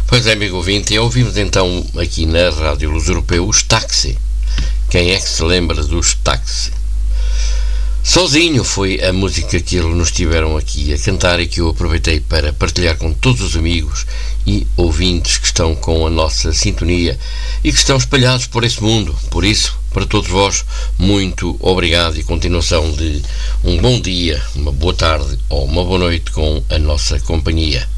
Pois é, amigo ouvinte, e ouvimos então aqui na Rádio Luz Europeu os Táxi. Quem é que se lembra dos Táxi? Sozinho foi a música que eles nos tiveram aqui a cantar e que eu aproveitei para partilhar com todos os amigos e ouvintes que estão com a nossa sintonia e que estão espalhados por esse mundo. Por isso, para todos vós, muito obrigado e continuação de um bom dia, uma boa tarde ou uma boa noite com a nossa companhia.